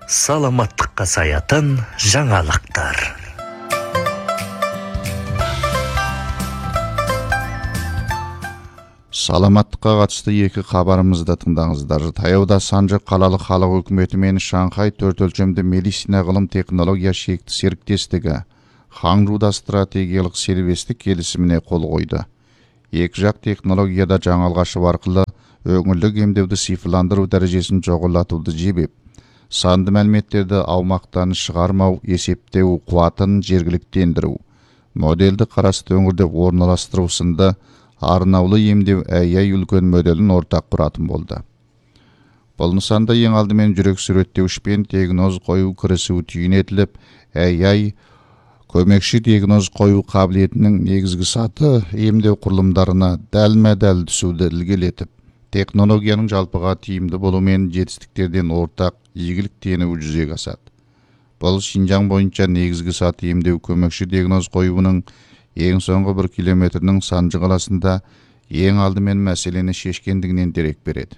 Саламаттыққа саятын жаңалықтар. Саламаттыққа қатысты екі хабарымызды тыңдаңыздар. Таяуда Санжы қалалық халық өкіметі мен Шанхай төрт өлшемді медицина ғылым технология шекті серіктестігі Ханчжуда стратегиялық сервистік келісіміне қол қойды. Екі жақ технологияда жаңалғашы арқылы өңірлік емдеуді цифрландыру дәрежесін жоғарылатуды жебеп, санды мәліметтерді аумақтан шығармау, есептеу қуатын жергіліктендіру, модельді қарасты өңірде орналастыру сынды арнаулы емдеу AI үлкен моделін ортақ құратын болды. Бұл нысанда ең алдымен жүрек суреттеуіш пен диагноз қою кірісу түйінетіліп, AI көмекші диагноз қою қабілетінің негізгі саты емдеу құрылымдарына дәлме-дәл түсуді ілгерілетіп, технологияның жалпыға тиімді болу мен жетістіктерден ортақ игілік тенуі жүзеге асады. Бұл Шинжаң бойынша негізгі саты емдеу көмекші диагноз қоюының ең соңғы 1 километрінің Санжы қаласында ең алдымен мәселені шешкендігінен дерек береді.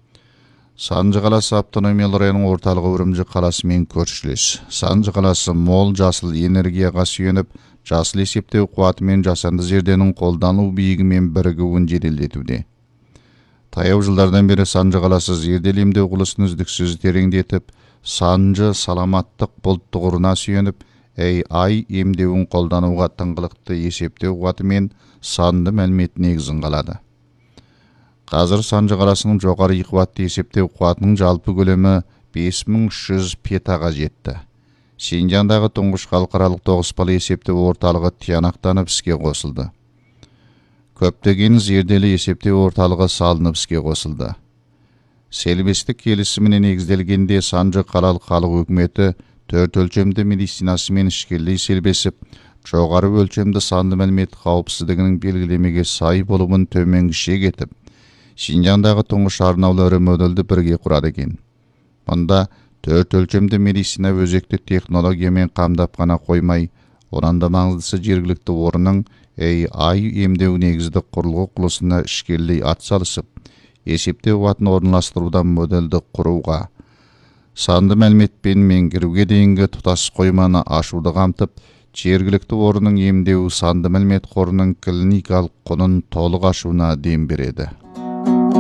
Санжы қаласы автономиялы районының орталығы Үрімжі қаласымен көршілес. Санжы қаласы мол жасыл энергияға сүйеніп, жасыл есептеу қуаты мен жасанды зерденің қолдану биігімен бірігуін жеделдетуде. Таяу жылдардан бері Санжы қаласы зерделі емдеу құрылысын үздіксіз тереңдетіп, Санжы саламаттық бұлт тұғырына сүйеніп, AI емдеуін қолдануға тыңғылықты есептеу қуаты мен санды мәлімет негізін қалады. Қазір Санжы қаласының жоғары қуатты есептеу қуатының жалпы көлемі 5300 петаға жетті. Шинжаңдағы тұңғыш халықаралық тоғыспалы есептеу орталығы тиянақтанып іске қосылды. Көптеген зерделі есептеу орталығы салынып іске қосылды. Сервистік келісіміне негізделгенде Санжы қалалық халық өкіметі төрт өлшемді медицинасымен ішкерлей селбесіп, жоғары өлшемді санды мәлімет қауіпсіздігінің белгілемеге сай болуын төменгі шегетіп, Шинжаңдағы тұңғыш арнаулы ірі модельді бірге құрады екен. Мұнда төрт өлшемді медицина өзекті технологиямен қамдап қана қоймай, онан да маңыздысы жергілікті орынның AI емдеу негізді құрылғы құрылысына ішкерлей атсалысып, есептеу қуатын орналастырудан модельді құруға, санды мәліметпен меңгеруге дейінгі тұтас қойманы ашуды қамтып, жергілікті орынның емдеу санды мәлімет қорының клиникалық құнын толық ашуына дем береді.